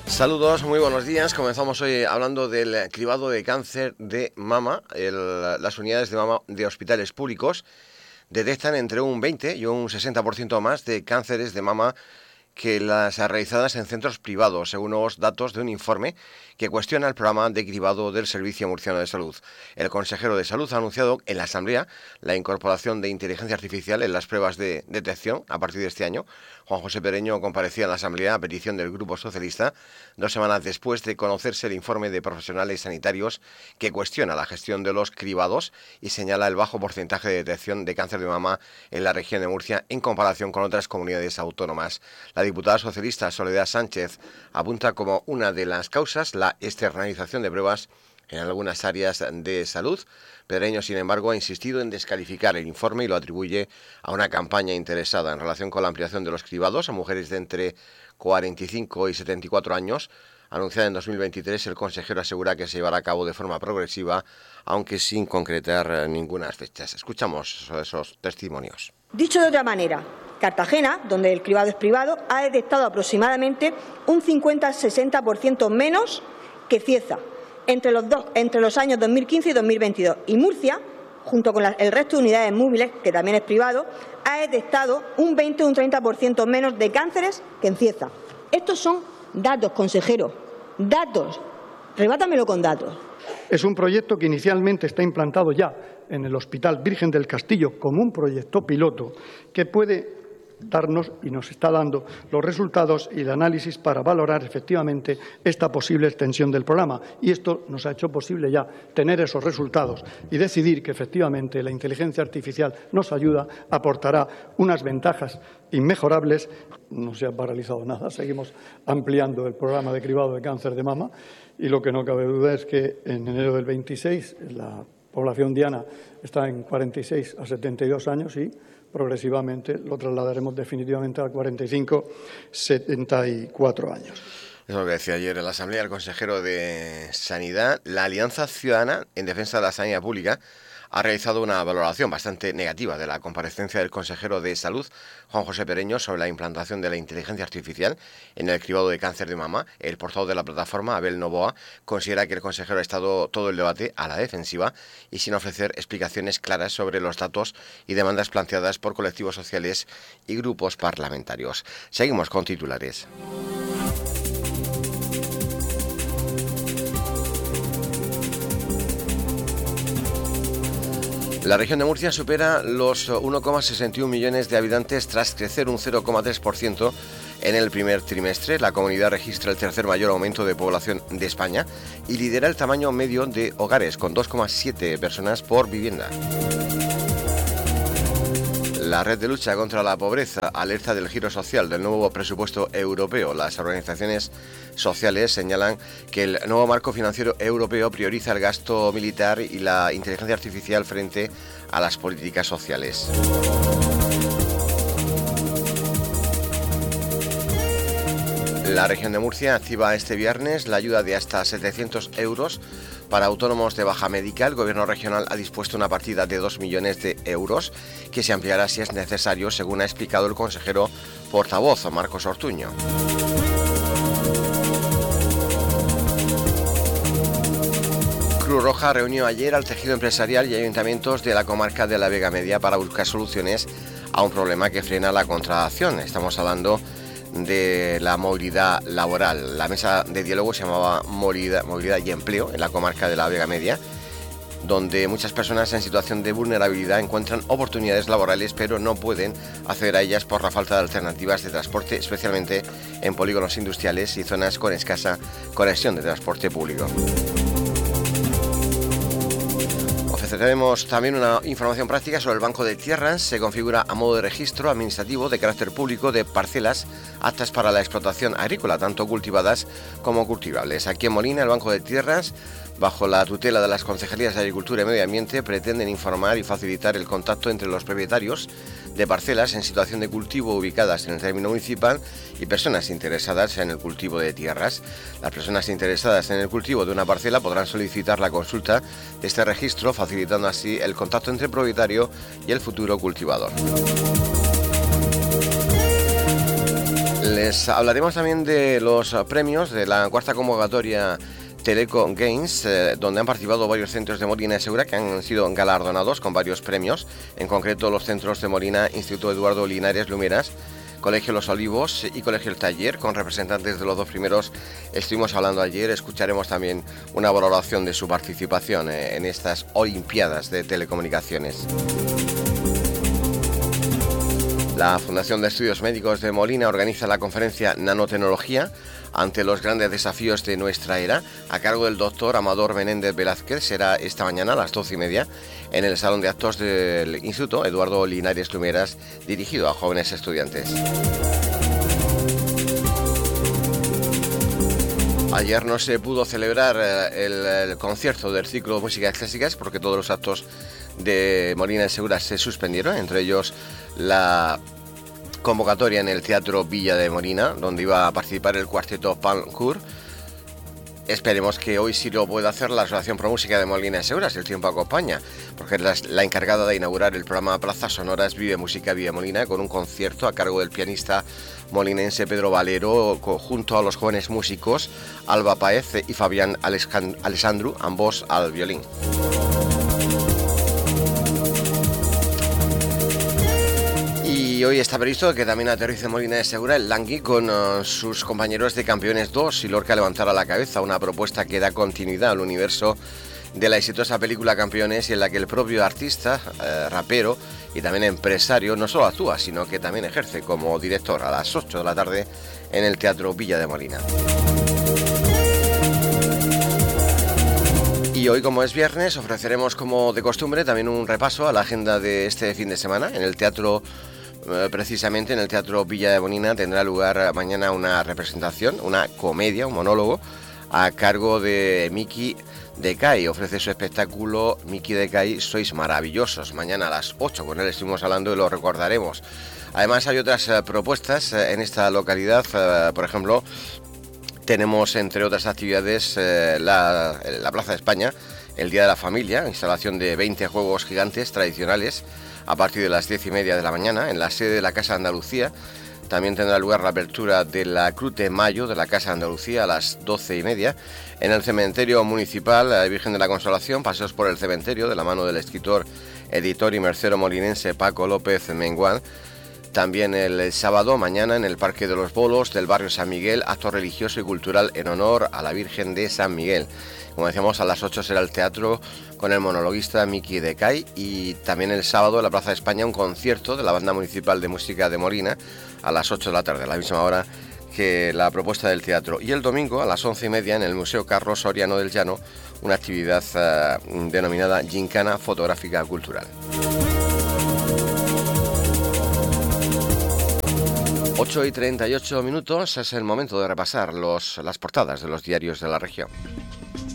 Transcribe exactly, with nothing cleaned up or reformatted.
Saludos, muy buenos días. Comenzamos hoy hablando del cribado de cáncer de mama. El, las unidades de mama de hospitales públicos detectan entre un veinte y un sesenta por ciento más de cánceres de mama que las realizadas en centros privados, según nuevos datos de un informe que cuestiona el programa de cribado del Servicio Murciano de Salud. El consejero de Salud ha anunciado en la Asamblea la incorporación de inteligencia artificial en las pruebas de detección a partir de este año. Juan José Pereño comparecía en la Asamblea a petición del Grupo Socialista dos semanas después de conocerse el informe de profesionales sanitarios que cuestiona la gestión de los cribados y señala el bajo porcentaje de detección de cáncer de mama en la región de Murcia en comparación con otras comunidades autónomas. La diputada socialista Soledad Sánchez apunta como una de las causas la externalización de pruebas en algunas áreas de salud. Pereño, sin embargo, ha insistido en descalificar el informe y lo atribuye a una campaña interesada en relación con la ampliación de los cribados a mujeres de entre cuarenta y cinco y setenta y cuatro años. Anunciada en dos mil veintitrés, el consejero asegura que se llevará a cabo de forma progresiva, aunque sin concretar ninguna fecha. Escuchamos esos testimonios. Dicho de otra manera, Cartagena, donde el cribado es privado, ha detectado aproximadamente un cincuenta a sesenta por ciento menos que Cieza entre los, dos, entre los años dos mil quince y dos mil veintidós. Y Murcia, junto con la, el resto de unidades móviles, que también es privado, ha detectado un veinte o un treinta por ciento menos de cánceres que en Cieza. Estos son datos, consejero, datos. Rebátamelo con datos. Es un proyecto que inicialmente está implantado ya en el Hospital Virgen del Castillo como un proyecto piloto que puede darnos y nos está dando los resultados y el análisis para valorar efectivamente esta posible extensión del programa. Y esto nos ha hecho posible ya tener esos resultados y decidir que efectivamente la inteligencia artificial nos ayuda, aportará unas ventajas inmejorables. No se ha paralizado nada, seguimos ampliando el programa de cribado de cáncer de mama y lo que no cabe duda es que en enero del veintiséis la población diana está en cuarenta y seis a setenta y dos años y progresivamente lo trasladaremos definitivamente a cuarenta y cinco a setenta y cuatro años. Es lo que decía ayer en la Asamblea el consejero de Sanidad. La Alianza Ciudadana en Defensa de la Sanidad Pública ha realizado una valoración bastante negativa de la comparecencia del consejero de Salud, Juan José Pereño, sobre la implantación de la inteligencia artificial en el cribado de cáncer de mama. El portavoz de la plataforma, Abel Novoa, considera que el consejero ha estado todo el debate a la defensiva y sin ofrecer explicaciones claras sobre los datos y demandas planteadas por colectivos sociales y grupos parlamentarios. Seguimos con titulares. La región de Murcia supera los uno coma sesenta y uno millones de habitantes tras crecer un cero coma tres por ciento en el primer trimestre. La comunidad registra el tercer mayor aumento de población de España y lidera el tamaño medio de hogares, con dos coma siete personas por vivienda. La Red de Lucha contra la Pobreza alerta del giro social del nuevo presupuesto europeo. Las organizaciones sociales señalan que el nuevo marco financiero europeo prioriza el gasto militar y la inteligencia artificial frente a las políticas sociales. La región de Murcia activa este viernes la ayuda de hasta setecientos euros para autónomos de baja médica. El Gobierno regional ha dispuesto una partida de dos millones de euros que se ampliará si es necesario, según ha explicado el consejero portavoz Marcos Ortuño. Cruz Roja reunió ayer al tejido empresarial y ayuntamientos de la comarca de la Vega Media para buscar soluciones a un problema que frena la contratación. Estamos hablando de la movilidad laboral. La mesa de diálogo se llamaba Movilidad, Movilidad y Empleo en la comarca de la Vega Media, donde muchas personas en situación de vulnerabilidad encuentran oportunidades laborales pero no pueden acceder a ellas por la falta de alternativas de transporte, especialmente en polígonos industriales y zonas con escasa conexión de transporte público. Ofreceremos también una información práctica sobre el Banco de Tierras. Se configura a modo de registro administrativo de carácter público de parcelas aptas para la explotación agrícola, tanto cultivadas como cultivables. Aquí en Molina, el Banco de Tierras, bajo la tutela de las Concejalías de Agricultura y Medio Ambiente, pretenden informar y facilitar el contacto entre los propietarios de parcelas en situación de cultivo ubicadas en el término municipal y personas interesadas en el cultivo de tierras. Las personas interesadas en el cultivo de una parcela podrán solicitar la consulta de este registro, facilitando así el contacto entre el propietario y el futuro cultivador. Les hablaremos también de los premios de la cuarta convocatoria Teleco Games, eh, donde han participado varios centros de Molina de Segura que han sido galardonados con varios premios, en concreto los centros de Molina, Instituto Eduardo Linares Lumeras, Colegio Los Olivos y Colegio El Taller, con representantes de los dos primeros estuvimos hablando ayer. Escucharemos también una valoración de su participación eh, en estas Olimpiadas de Telecomunicaciones. La Fundación de Estudios Médicos de Molina organiza la conferencia Nanotecnología ante los grandes desafíos de nuestra era, a cargo del doctor Amador Menéndez Velázquez. Será esta mañana a las doce y media en el Salón de Actos del Instituto Eduardo Linares Lumeras, dirigido a jóvenes estudiantes. Ayer no se pudo celebrar el, el concierto del ciclo de músicas clásicas porque todos los actos de Molina de Segura se suspendieron, entre ellos la convocatoria en el Teatro Villa de Molina, donde iba a participar el cuarteto Pancourt. Esperemos que hoy sí lo pueda hacer la Asociación Pro Música de Molina de Segura, si el tiempo acompaña, porque es la, la encargada de inaugurar el programa Plazas Sonoras Vive Música Vive Molina, con un concierto a cargo del pianista molinense Pedro Valero, junto a los jóvenes músicos Alba Paez y Fabián Alessandru, ambos al violín. Y hoy está previsto que también aterrice Molina de Segura el Langui con uh, sus compañeros de Campeones dos y Lorca levantará la cabeza, una propuesta que da continuidad al universo de la exitosa película Campeones, y en la que el propio artista, eh, rapero y también empresario no solo actúa, sino que también ejerce como director a las ocho de la tarde en el Teatro Villa de Molina. Y hoy, como es viernes, ofreceremos como de costumbre también un repaso a la agenda de este fin de semana. En el teatro, precisamente en el Teatro Villa de Molina, tendrá lugar mañana una representación, una comedia, un monólogo, a cargo de Miki Decay. Ofrece su espectáculo Miki Decay, Sois Maravillosos, mañana a las ocho. Con él estuvimos hablando y lo recordaremos. Además hay otras uh, propuestas uh, en esta localidad, uh, por ejemplo, tenemos entre otras actividades uh, la, la Plaza de España, el Día de la Familia, instalación de veinte juegos gigantes tradicionales a partir de las diez y media de la mañana en la sede de la Casa de Andalucía. También tendrá lugar la apertura de la Cruz de Mayo de la Casa de Andalucía a las doce y media. En el cementerio municipal la Virgen de la Consolación, paseos por el cementerio de la mano del escritor, editor y mercero molinense Paco López Menguán. También el sábado, mañana, en el Parque de los Bolos del barrio San Miguel, acto religioso y cultural en honor a la Virgen de San Miguel. Como decíamos, a las ocho será el teatro con el monologuista Miki Decay, y también el sábado en la Plaza de España un concierto de la Banda Municipal de Música de Molina a las ocho de la tarde, a la misma hora que la propuesta del teatro. Y el domingo a las once y media en el Museo Carlos Soriano del Llano, una actividad uh, denominada Gincana Fotográfica Cultural. ocho y treinta y ocho minutos, es el momento de repasar los, las portadas de los diarios de la región.